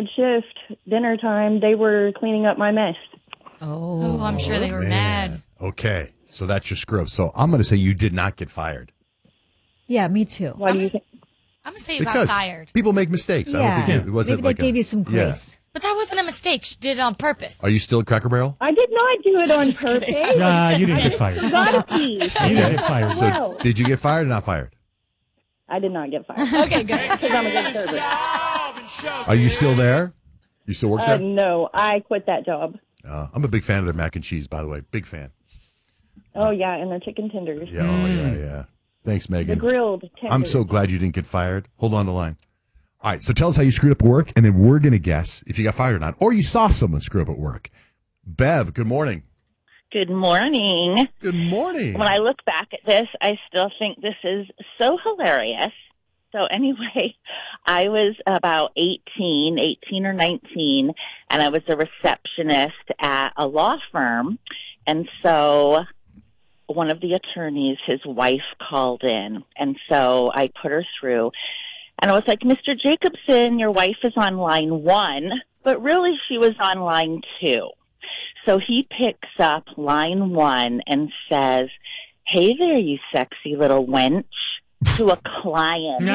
overnight shift, dinner time, they were cleaning up my mess. Oh, I'm sure they were mad. Okay, so that's your screw up. So I'm going to say you did not get fired. Yeah, me too. Why do you think? I'm going to say you got fired. People make mistakes. I don't think it wasn't Maybe like they gave you some grace. Yeah. But that wasn't a mistake. She did it on purpose. Are you still at Cracker Barrel? I did not do it on purpose. Nah, you didn't get fired. Got a piece. You didn't get fired. So Well. did you get fired or not fired? I did not get fired. Okay, good. Because I'm a good server. Are you still there? You still work there? No, I quit that job. I'm a big fan of their mac and cheese, by the way. Big fan. Oh, yeah, and their chicken tenders. Yeah, yeah. Thanks, Megan. The grilled tenders. I'm so glad you didn't get fired. Hold on the line. All right, so tell us how you screwed up at work, and then we're going to guess if you got fired or not, or you saw someone screw up at work. Bev, good morning. Good morning. Good morning. When I look back at this, I still think this is so hilarious. So anyway, I was about 18 or 19, and I was a receptionist at a law firm. And so one of the attorneys, his wife called in, and so I put her through. And I was like, Mr. Jacobson, your wife is on line 1, but really she was on line 2. So he picks up line 1 and says, hey there, you sexy little wench, to a client.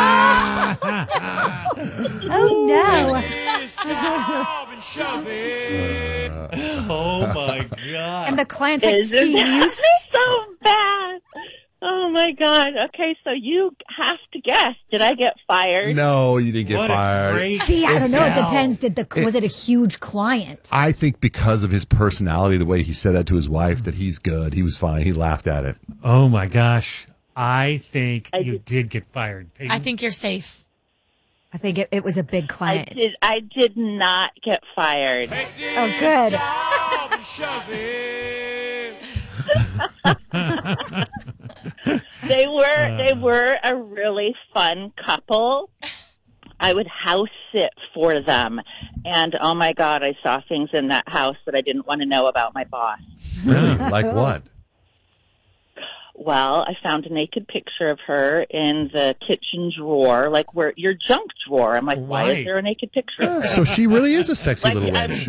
Oh, no. Oh, my God. And the client's like, excuse me? So bad. Oh, my God. Okay, so you have to guess. Did I get fired? No, you didn't get What a fired. great See, I don't know. It sell. depends. Was it a huge client? I think because of his personality, the way he said that to his wife, that he's good. He was fine. He laughed at it. Oh, my gosh. I think you did get fired. Peyton? I think you're safe. I think it was a big client. I did not get fired. Oh, good. They were a really fun couple. I would house sit for them. And oh my God, I saw things in that house that I didn't want to know about my boss. Really? Like what? Well, I found a naked picture of her in the kitchen drawer, like where your junk drawer. I'm like, why is there a naked picture of her? So she really is a sexy little wench.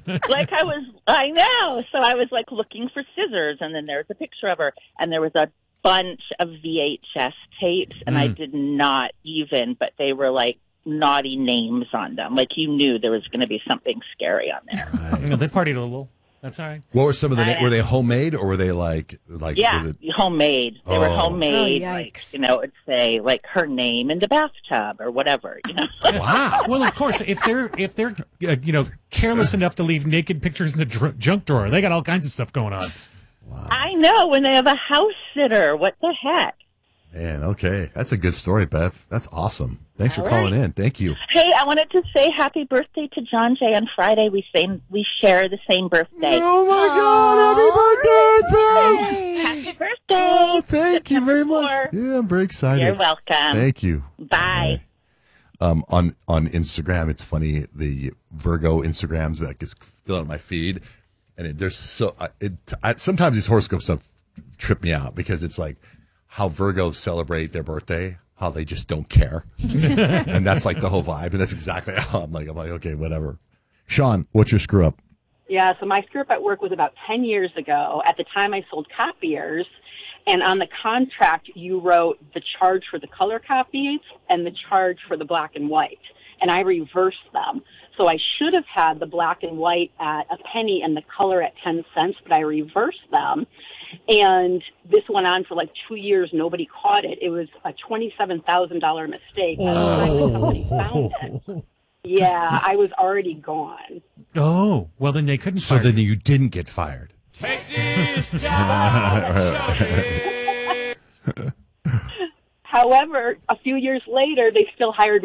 I know. So I was like looking for scissors, and then there's a picture of her, and there was a bunch of VHS tapes, and I did not even, but they were like naughty names on them. Like you knew there was going to be something scary on there. No, they partied a little. That's all right. What were some of the? Were they homemade or were they like? Yeah, homemade. They were homemade. Oh, like yikes. it'd say like her name in the bathtub or whatever. Wow. Well, of course, if they're careless enough to leave naked pictures in the junk drawer, they got all kinds of stuff going on. Wow. I know, when they have a house sitter. What the heck? Man, okay. That's a good story, Bev. That's awesome. Thanks for calling in. Thank you. Hey, I wanted to say happy birthday to John Jay on Friday. We share the same birthday. Oh, my God. Happy birthday, Bev. Happy birthday. Oh, thank you very much. September 4th. Yeah, I'm very excited. You're welcome. Thank you. Bye. On Instagram, it's funny, the Virgo Instagrams that gets filling out my feed. And sometimes these horoscope stuff trip me out because it's like how Virgos celebrate their birthday, how they just don't care. And that's like the whole vibe. And that's exactly how I'm like, okay, whatever. Sean, what's your screw up? Yeah, so my screw up at work was about 10 years ago. At the time, I sold copiers, and on the contract, you wrote the charge for the color copies and the charge for the black and white, and I reversed them. So I should have had the black and white at a penny and the color at 10 cents, but I reversed them. And this went on for like 2 years. Nobody caught it. It was a $27,000 mistake. By the time somebody found it. Yeah, I was already gone. Oh, well, then they couldn't fire So then you didn't get fired. However, a few years later, they still hired